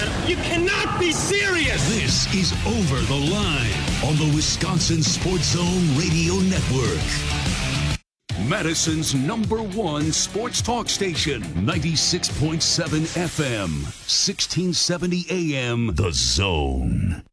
You cannot be serious. This is Over the Line on the Wisconsin Sports Zone Radio Network. Madison's #1 sports talk station, 96.7 FM, 1670 AM, The Zone.